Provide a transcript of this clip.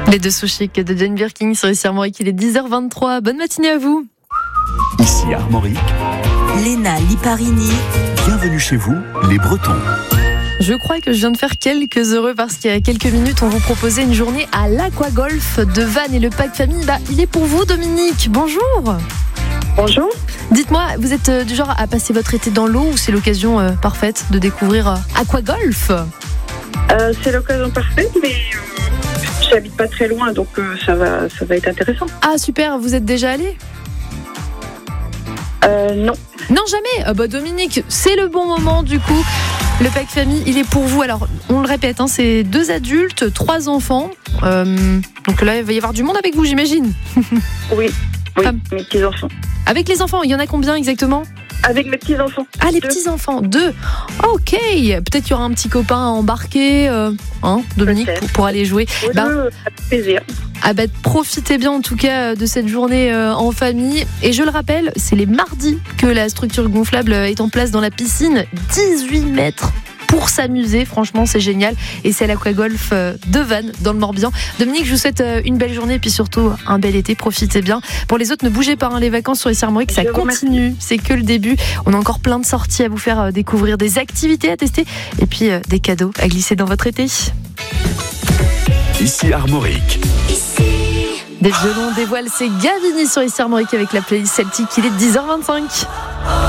Les deux sous chics de Jane Birkin sur ici Armorique, il est 10h23. Bonne matinée à vous. Ici Armorique, Léna Liparini. bienvenue chez vous, les Bretons. Je crois que je viens de faire quelques heureux parce qu'il y a quelques minutes, on vous proposait une journée à l'Aquagolf de Vannes et le pack famille. Il est pour vous, Dominique. Bonjour. Bonjour. Dites-moi, vous êtes du genre à passer votre été dans l'eau ou c'est l'occasion parfaite de découvrir Aquagolf ? C'est l'occasion parfaite, mais j'habite pas très loin, donc ça va être intéressant. Ah super, vous êtes déjà allé ? Non. Non, jamais. Dominique, c'est le bon moment du coup. Le pack famille, il est pour vous. Alors, on le répète, c'est 2 adultes, 3 enfants. Donc là, il va y avoir du monde avec vous, j'imagine. Oui, mes petits-enfants. Avec les enfants, il y en a combien exactement ? Avec mes petits-enfants. Ah, les 2. petits-enfants, 2. Ok. Peut-être qu'il y aura un petit copain à embarquer, Dominique, pour aller jouer. Avec plaisir. Profitez bien en tout cas de cette journée en famille. Et je le rappelle, c'est les mardis que la structure gonflable est en place dans la piscine. 18 mètres pour s'amuser. Franchement, c'est génial. Et c'est à l'Aquagolf de Vannes, dans le Morbihan. Dominique, je vous souhaite une belle journée et puis surtout un bel été. Profitez bien. Pour les autres, ne bougez pas. Les vacances sur ici Armorique, ça continue. C'est que le début. On a encore plein de sorties à vous faire découvrir, des activités à tester et puis des cadeaux à glisser dans votre été. Ici Armorique. Des violons dévoilent, c'est Gavini sur ici Armorique avec la playlist celtique. Il est 10h25.